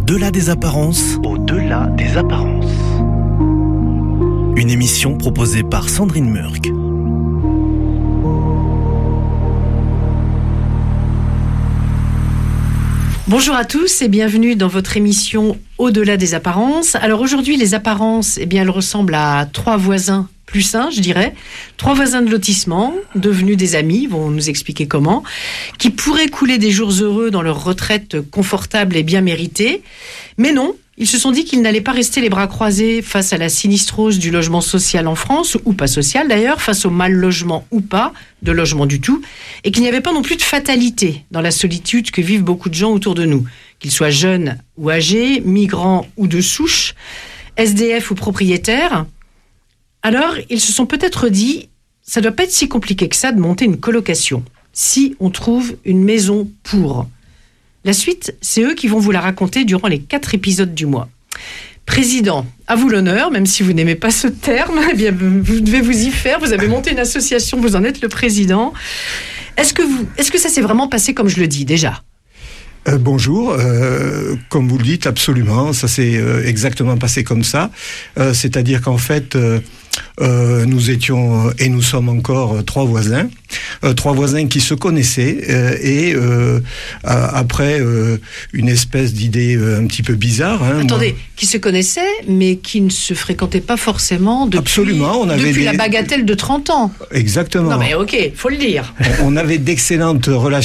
Au-delà des apparences. Au-delà des apparences. Une émission proposée par Sandrine Murk. Bonjour à tous et bienvenue dans votre émission Au-delà des apparences. Alors aujourd'hui, les apparences, elles ressemblent à trois voisins plus un, je dirais. Trois voisins de lotissement, devenus des amis, vont nous expliquer comment, qui pourraient couler des jours heureux dans leur retraite confortable et bien méritée. Mais non, ils se sont dit qu'ils n'allaient pas rester les bras croisés face à la sinistrose du logement social en France, ou pas social d'ailleurs, face au mal logement ou pas, de logement du tout, et qu'il n'y avait pas non plus de fatalité dans la solitude que vivent beaucoup de gens autour de nous, qu'ils soient jeunes ou âgés, migrants ou de souche, SDF ou propriétaires. Alors, ils se sont peut-être dit, ça doit pas être si compliqué que ça de monter une colocation, si on trouve une maison pour. La suite, c'est eux qui vont vous la raconter durant les 4 épisodes du mois. Président, à vous l'honneur, même si vous n'aimez pas ce terme, eh bien, vous devez vous y faire, vous avez monté une association, vous en êtes le président. Est-ce que ça s'est vraiment passé comme je le dis déjà ? Bonjour, comme vous le dites, absolument, ça s'est exactement passé comme ça. C'est-à-dire qu'en fait, nous étions et nous sommes encore trois voisins qui se connaissaient et après une espèce d'idée un petit peu bizarre. Attendez, qui se connaissaient mais qui ne se fréquentaient pas forcément depuis la bagatelle de 30 ans. Exactement. Non mais ok, faut le dire. On avait d'excellentes relations